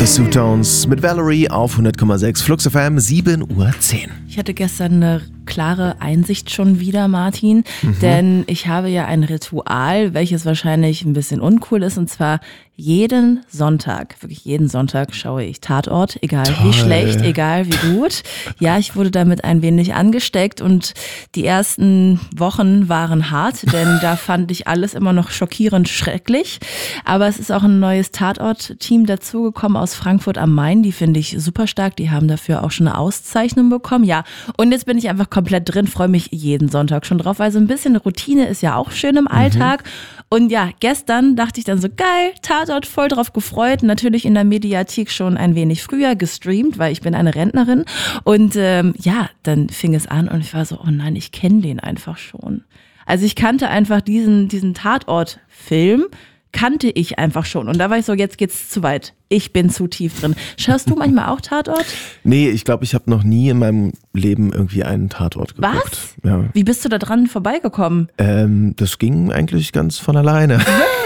Sue-Tones mit Valerie auf 100,6 Flux FM, 7:10 Uhr. Ich hatte gestern eine klare Einsicht schon wieder, Martin, denn ich habe ja ein Ritual, welches wahrscheinlich ein bisschen uncool ist, und zwar jeden Sonntag, wirklich jeden Sonntag schaue ich Tatort, egal wie schlecht, egal wie gut. Ja, ich wurde damit ein wenig angesteckt und die ersten Wochen waren hart, denn da fand ich alles immer noch schockierend schrecklich. Aber es ist auch ein neues Tatort-Team dazugekommen aus Frankfurt am Main, die finde ich super stark, die haben dafür auch schon eine Auszeichnung bekommen. Ja, und jetzt bin ich einfach komplett drin, freue mich jeden Sonntag schon drauf, weil so ein bisschen Routine ist ja auch schön im Alltag. Und ja, gestern dachte ich dann so, geil, Tatort, voll drauf gefreut. Natürlich in der Mediathek schon ein wenig früher gestreamt, weil ich bin eine Rentnerin. Und ja, dann fing es an und ich war so, oh nein, ich kenne den einfach schon. Also ich kannte einfach diesen Tatort-Film, kannte ich einfach schon. Und da war ich so, jetzt geht's zu weit. Ich bin zu tief drin. Schaust du manchmal auch Tatort? Nee, ich glaube, ich habe noch nie in meinem Leben irgendwie einen Tatort geguckt. Was? Ja. Wie bist du da dran vorbeigekommen? Das ging eigentlich ganz von alleine.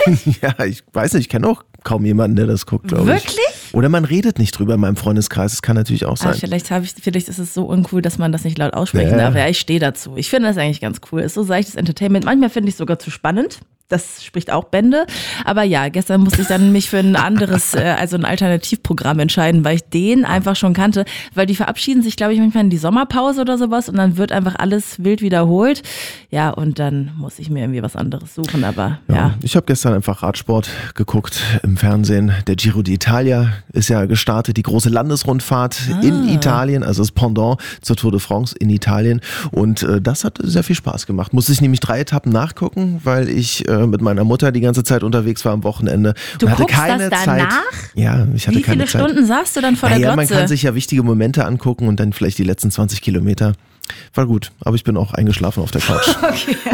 Ja, ich weiß nicht, ich kenne auch kaum jemanden, der das guckt, glaube ich. Wirklich? Oder man redet nicht drüber in meinem Freundeskreis, das kann natürlich auch sein. Vielleicht ist es so uncool, dass man das nicht laut aussprechen darf. Ja, ich stehe dazu. Ich finde das eigentlich ganz cool. Ist so seichtes Entertainment. Manchmal finde ich es sogar zu spannend. Das spricht auch Bände. Aber ja, gestern musste ich dann mich für ein anderes, also ein Alternativprogramm entscheiden, weil ich den einfach schon kannte. Weil die verabschieden sich, glaube ich, manchmal in die Sommerpause oder sowas und dann wird einfach alles wild wiederholt. Ja, und dann muss ich mir irgendwie was anderes suchen, aber ja. Ich habe gestern einfach Radsport geguckt im Fernsehen. Der Giro d'Italia ist ja gestartet, die große Landesrundfahrt in Italien, also das Pendant zur Tour de France in Italien. Und das hat sehr viel Spaß gemacht. Musste ich nämlich 3 Etappen nachgucken, weil ich mit meiner Mutter die ganze Zeit unterwegs war am Wochenende. Du und hatte guckst keine das Zeit. danach? Ja, ich hatte keine Zeit. Wie viele Stunden saßt du dann vor der Glotze? Ja, man kann sich ja wichtige Momente angucken und dann vielleicht die letzten 20 Kilometer. War gut, aber ich bin auch eingeschlafen auf der Couch. Okay.